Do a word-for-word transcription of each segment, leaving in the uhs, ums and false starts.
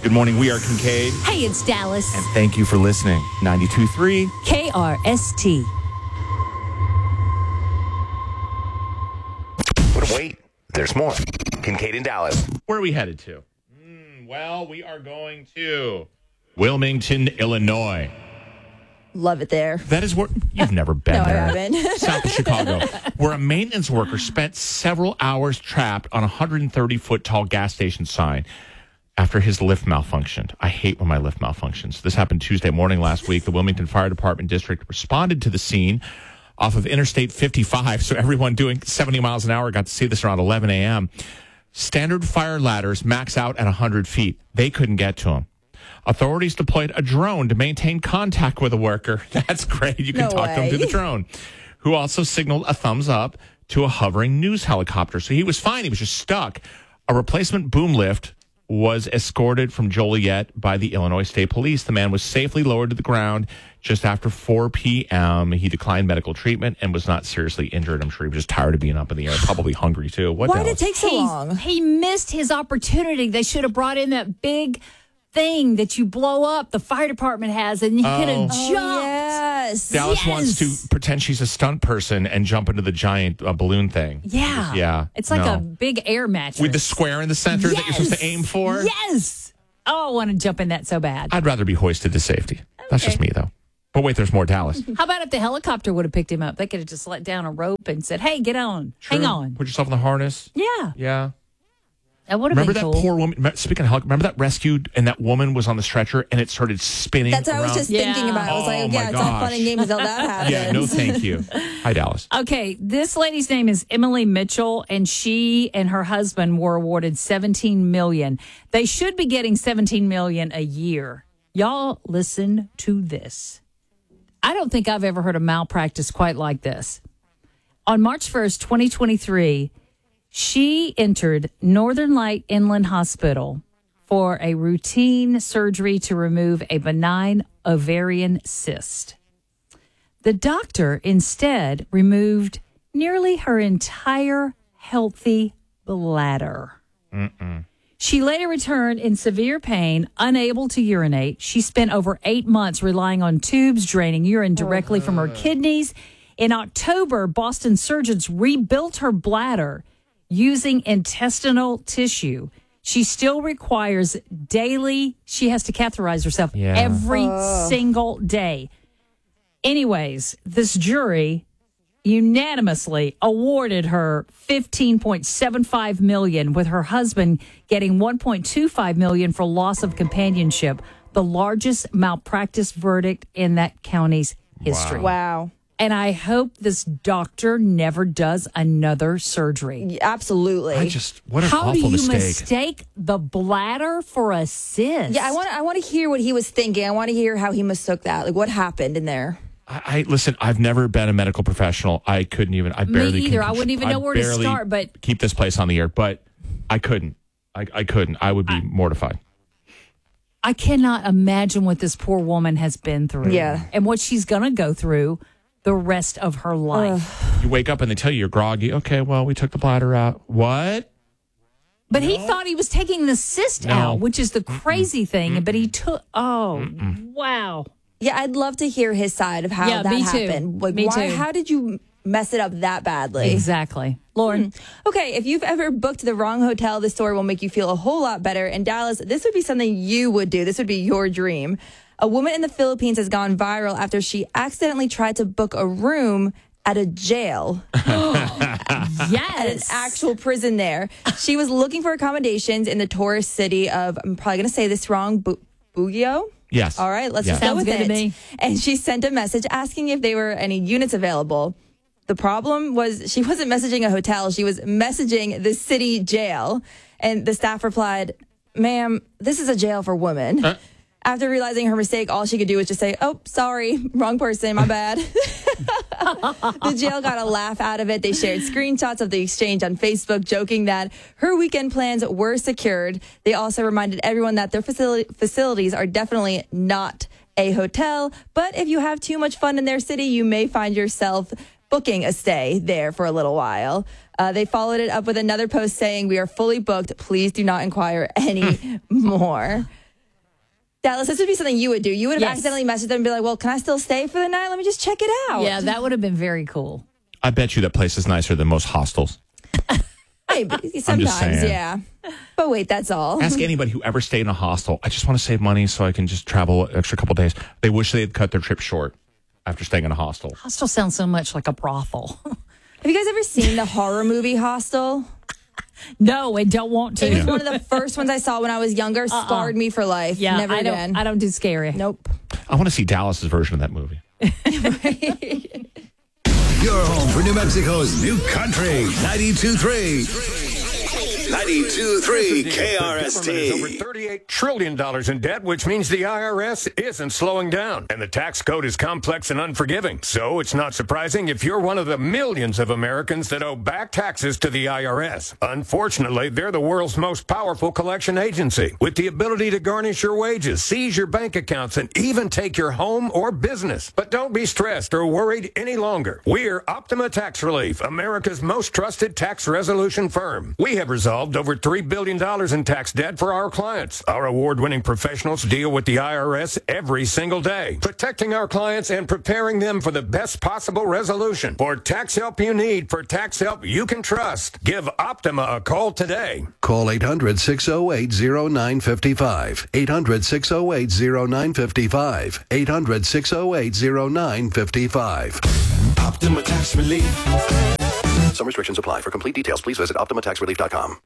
Good morning. We are Kincaid. Hey, it's Dallas. And thank you for listening. ninety-two point three K R S T. But wait, there's more. Kincaid and Dallas. Where are we headed to? Mm, well, we are going to Wilmington, Illinois. Love it there. That is where you've never been No, I there. haven't. South of Chicago, where a maintenance worker spent several hours trapped on a one hundred thirty foot tall gas station sign after his lift malfunctioned. I hate when my lift malfunctions. This happened Tuesday morning last week. The Wilmington Fire Department District responded to the scene off of Interstate fifty-five, so everyone doing seventy miles an hour got to see this around eleven a.m. Standard fire ladders max out at one hundred feet. They couldn't get to him. Authorities deployed a drone to maintain contact with a worker. That's great. You can No talk to him way. through the drone, who also signaled a thumbs up to a hovering news helicopter. So he was fine. He was just stuck. A replacement boom lift was escorted from Joliet by the Illinois State Police. The man was safely lowered to the ground just after four p.m. He declined medical treatment and was not seriously injured. I'm sure he was just tired of being up in the air, probably hungry too. What Why the did it hell? take so He, long? he missed his opportunity. They should have brought in that big thing that you blow up the fire department has, and he could have Oh. jumped. Oh, yes. Dallas wants Yes. to pretend she's a stunt person and jump into the giant uh, balloon thing. Yeah. Yeah. It's like no. a big air mattress. With the square in the center that you're supposed to aim for? Yes. Oh, I want to jump in that so bad. I'd rather be hoisted to safety. That's just Okay. me, though. But wait, there's more, Dallas. How about if the helicopter would have picked him up? They could have just let down a rope and said, hey, get on. Hang True. on. Put yourself in the harness. Yeah. Yeah. That would have Remember been that cool. poor woman? me- Speaking of helicopter, remember that rescued and that woman was on the stretcher and it started spinning That's what I was around? just Yeah. thinking about. I was Oh, like, my yeah, it's all fun gosh. and games until that happens. Yeah, no thank you. Hi, Dallas. Okay, this lady's name is Emily Mitchell, and she and her husband were awarded seventeen million dollars. They should be getting seventeen million dollars a year. Y'all listen to this. I don't think I've ever heard of malpractice quite like this. On March first, twenty twenty-three, she entered Northern Light Inland Hospital for a routine surgery to remove a benign ovarian cyst. The doctor instead removed nearly her entire healthy bladder. Mm-mm. She later returned in severe pain, unable to urinate. She spent over eight months relying on tubes draining urine directly from her kidneys. In October, Boston surgeons rebuilt her bladder using intestinal tissue. She still requires daily, she has to catheterize herself Yeah. every single day. Anyways, this jury unanimously awarded her fifteen point seven five million dollars, with her husband getting one point two five million dollars for loss of companionship, the largest malpractice verdict in that county's history. Wow. And I hope this doctor never does another surgery. Absolutely. I just, what an How awful do you mistake. mistake the bladder for a cyst? Yeah, I want I want to hear what he was thinking. I want to hear how he mistook that. Like what happened in there. I, I listen. I've never been a medical professional. I couldn't even. I Me barely. either. Can, I wouldn't even know where to barely start, but- keep this place on the air. But I couldn't. I, I couldn't. I would be I- mortified. I cannot imagine what this poor woman has been through. Yeah. And what she's going to go through the rest of her life. You wake up and they tell you you're groggy. Okay, well, we took the bladder out. What? But he thought he was taking the cyst No. out, which is the crazy thing. But he took, oh, wow. Yeah, I'd love to hear his side of how Yeah, that me too. happened. Like Me why too. how did you mess it up that badly? Exactly. Lauren, Okay, if you've ever booked the wrong hotel, this story will make you feel a whole lot better. In Dallas, this would be something you would do. This would be your dream. A woman in the Philippines has gone viral after she accidentally tried to book a room at a jail, at an yes. actual prison there. She was looking for accommodations in the tourist city of, I'm probably going to say this wrong, Bu- Bugio? Yes. All right, let's Yeah. just go Sounds with good it. to me. And she sent a message asking if there were any units available. The problem was she wasn't messaging a hotel. She was messaging the city jail. And the staff replied, ma'am, this is a jail for women. Uh. After realizing her mistake, all she could do was just say, oh, sorry, wrong person, my bad. The jail got a laugh out of it. They shared screenshots of the exchange on Facebook, joking that her weekend plans were secured. They also reminded everyone that their facility, facilities are definitely not a hotel. But if you have too much fun in their city, you may find yourself booking a stay there for a little while. Uh, they followed it up with another post saying, we are fully booked. Please do not inquire any more. Dallas, this would be something you would do. You would have Yes. accidentally messaged them and be like, well, can I still stay for the night? Let me just check it out. Yeah, that would have been very cool. I bet you that place is nicer than most hostels. Maybe. Sometimes, saying. yeah. But wait, that's all. Ask anybody who ever stayed in a hostel. I just want to save money so I can just travel an extra couple days. They wish they had cut their trip short after staying in a hostel. Hostel sounds so much like a brothel. Have you guys ever seen the horror movie Hostel? No, I don't want to. It was one of the first ones I saw when I was younger. Uh-uh. Scarred me for life. Yeah, Never I don't. again. I don't do scary. Nope. I want to see Dallas's version of that movie. Your home for New Mexico's new country, ninety-two point three. ninety-two point three K R S The government is over T. thirty-eight trillion dollars in debt, which means the I R S isn't slowing down. And the tax code is complex and unforgiving. So it's not surprising if you're one of the millions of Americans that owe back taxes to the I R S. Unfortunately, they're the world's most powerful collection agency, with the ability to garnish your wages, seize your bank accounts, and even take your home or business. But don't be stressed or worried any longer. We're Optima Tax Relief, America's most trusted tax resolution firm. We have resolved over three billion dollars in tax debt for our clients. Our award-winning professionals deal with the I R S every single day, protecting our clients and preparing them for the best possible resolution. For tax help you need, for tax help you can trust, give Optima a call today. Call eight hundred, six oh eight, oh nine five five. eight hundred, six oh eight, oh nine five five. eight hundred, six oh eight, oh nine five five. Optima Tax Relief. Some restrictions apply. For complete details, please visit optima tax relief dot com.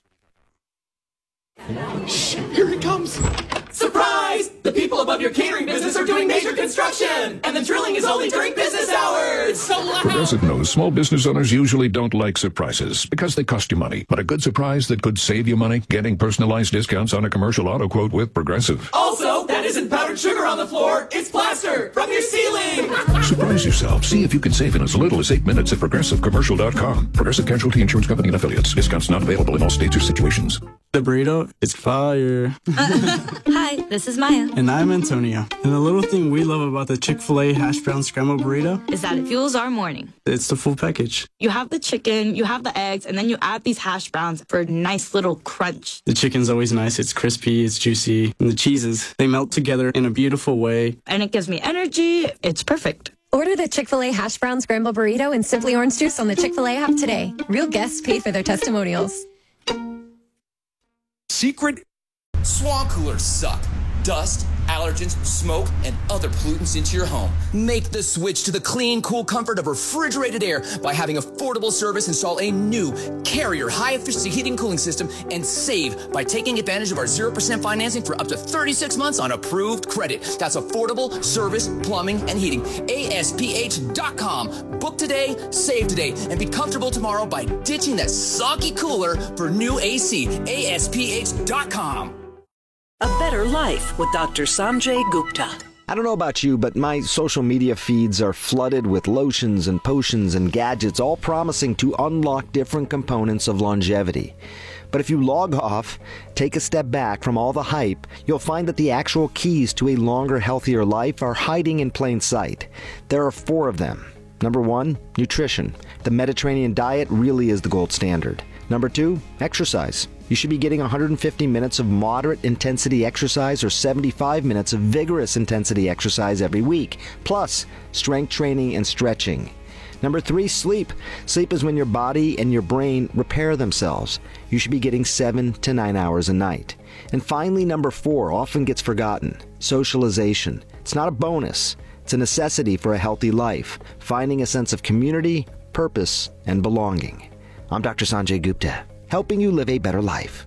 Here it comes. Surprise! The people above your catering business are doing major construction, and the drilling is only during business hours. So loud. Progressive knows small business owners usually don't like surprises because they cost you money. But a good surprise that could save you money, getting personalized discounts on a commercial auto quote with Progressive. Also, that isn't powdered sugar on the floor. It's plaster from your ceiling. Surprise yourself. See if you can save in as little as eight minutes at progressive commercial dot com. Progressive Casualty Insurance Company and Affiliates. Discounts not available in all states or situations. The burrito is fire. Hi, this is Maya. And I'm Antonio. And the little thing we love about the Chick-fil-A hash brown scrambled burrito Is that it fuels our morning. it's the full package. You have the chicken, you have the eggs, and then you add these hash browns for a nice little crunch. The chicken's always nice. It's crispy, it's juicy. And the cheeses, they melt together in a beautiful way. And it gives me energy. It's perfect. Order the Chick-fil-A hash brown scramble burrito and Simply Orange Juice on the Chick-fil-A app today. Real guests pay for their testimonials. Secret. Swamp coolers suck. Dust, allergens, smoke, and other pollutants into your home. Make the switch to the clean, cool comfort of refrigerated air by having Affordable Service install a new Carrier high-efficiency heating and cooling system and save by taking advantage of our zero percent financing for up to thirty-six months on approved credit. That's Affordable Service Plumbing and Heating. A S P H dot com. Book today, save today, and be comfortable tomorrow by ditching that soggy cooler for new A C. A S P H dot com. A Better Life with Doctor Sanjay Gupta. I don't know about you, but my social media feeds are flooded with lotions and potions and gadgets, all promising to unlock different components of longevity. But if you log off, take a step back from all the hype, you'll find that the actual keys to a longer, healthier life are hiding in plain sight. There are four of them. Number one, nutrition. The Mediterranean diet really is the gold standard. Number two, exercise. You should be getting one hundred fifty minutes of moderate intensity exercise or seventy-five minutes of vigorous intensity exercise every week, plus strength training and stretching. Number three, sleep. Sleep is when your body and your brain repair themselves. You should be getting seven to nine hours a night. And finally, number four, often gets forgotten, socialization. It's not a bonus. It's a necessity for a healthy life, finding a sense of community, purpose, and belonging. I'm Doctor Sanjay Gupta, helping you live a better life.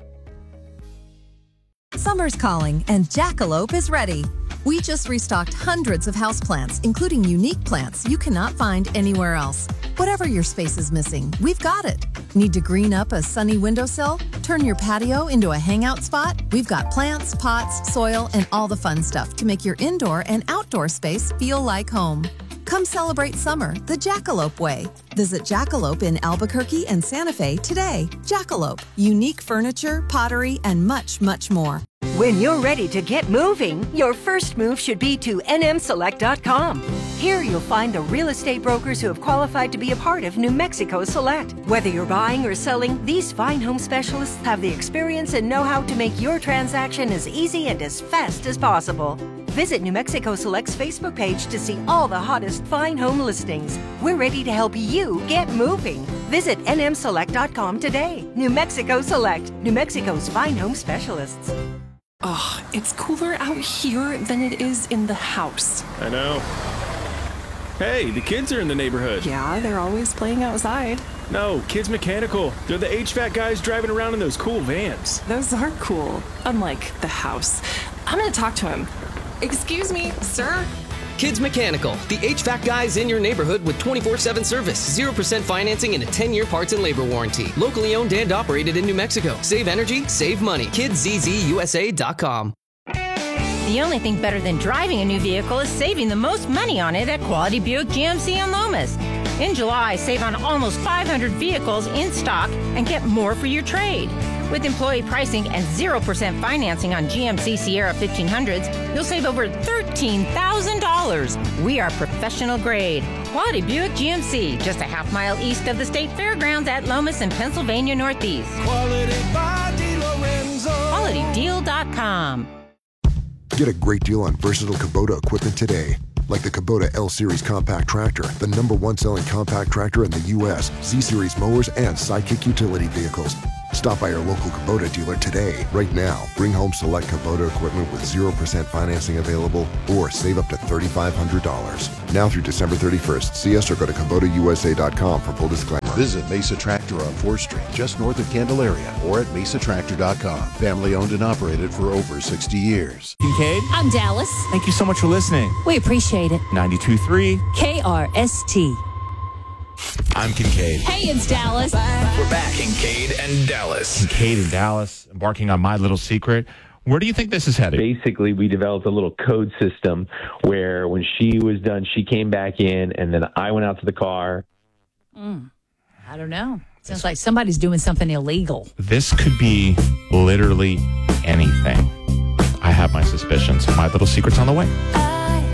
Summer's calling, and Jackalope is ready. We just restocked hundreds of houseplants, including unique plants you cannot find anywhere else. Whatever your space is missing, we've got it. Need to green up a sunny windowsill? Turn your patio into a hangout spot? We've got plants, pots, soil, and all the fun stuff to make your indoor and outdoor space feel like home. Come celebrate summer the Jackalope way. Visit Jackalope in Albuquerque and Santa Fe today. Jackalope, unique furniture, pottery, and much, much more. When you're ready to get moving, your first move should be to N M select dot com. Here you'll find the real estate brokers who have qualified to be a part of New Mexico Select. Whether you're buying or selling, these fine home specialists have the experience and know-how to make your transaction as easy and as fast as possible. Visit New Mexico Select's Facebook page to see all the hottest fine home listings. We're ready to help you get moving. Visit N M select dot com today. New Mexico Select, New Mexico's fine home specialists. Oh, it's cooler out here than it is in the house. I know. Hey, the kids are in the neighborhood. Yeah, they're always playing outside. No, Kids Mechanical. They're the H V A C guys driving around in those cool vans. Those are cool, unlike the house. I'm gonna talk to him. Excuse me, sir? Kids Mechanical, the H V A C guys in your neighborhood with twenty-four seven service, zero percent financing, and a ten-year parts and labor warranty. Locally owned and operated in New Mexico. Save energy, save money. kids z z u s a dot com. The only thing better than driving a new vehicle is saving the most money on it at Quality Buick G M C in Lomas. In July, save on almost five hundred vehicles in stock and get more for your trade. With employee pricing and zero percent financing on G M C Sierra fifteen hundreds, you'll save over thirteen thousand dollars. We are professional grade. Quality Buick G M C, just a half mile east of the State Fairgrounds at Lomas in Pennsylvania Northeast. Quality by DeLorenzo. quality deal dot com. Get a great deal on versatile Kubota equipment today. Like the Kubota L-Series compact tractor, the number one selling compact tractor in the U S, Z-Series mowers, and Sidekick utility vehicles. Stop by your local Kubota dealer today. Right now, bring home select Kubota equipment with zero percent financing available or save up to three thousand five hundred dollars. Now through December thirty-first. See us or go to Kubota U S A dot com for full disclaimer. Visit Mesa Tractor on fourth Street, just north of Candelaria, or at mesa tractor dot com. Family owned and operated for over sixty years. Kincaid? I'm Dallas. Thank you so much for listening. We appreciate it. ninety-two point three K R S T. I'm Kincaid. Hey, it's Dallas. We're back. Kincaid and Dallas. Kincaid and Dallas embarking on My Little Secret. Where do you think this is headed? Basically, we developed a little code system where when she was done, she came back in, and then I went out to the car. Mm, I don't know. Sounds like somebody's doing something illegal. This could be literally anything. I have my suspicions. My Little Secret's on the way.